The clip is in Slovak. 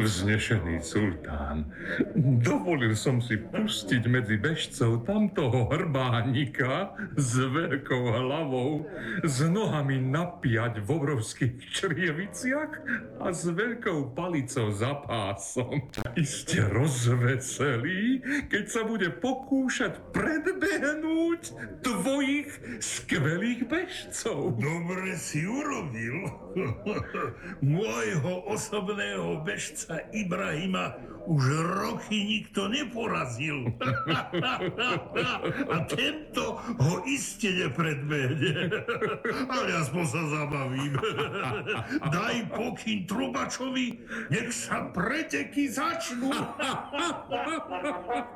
Vznešený sultán, dovolil som si pustiť medzi bežcov tamtoho hrbánika s veľkou hlavou, s nohami napiať v obrovských črieviciach a s veľkou palicou za pásom. Iste rozveselí, keď sa bude pokúšať predbehnúť tvojich skvelých bežcov. Dobre si urobil. Môjho osobného bežca Ibrahima už roky nikto neporazil. A tento ho iste nepredbehne. Ale aspoň sa zabavím. Daj pokyn trubačovi, nech sa preteky začnú.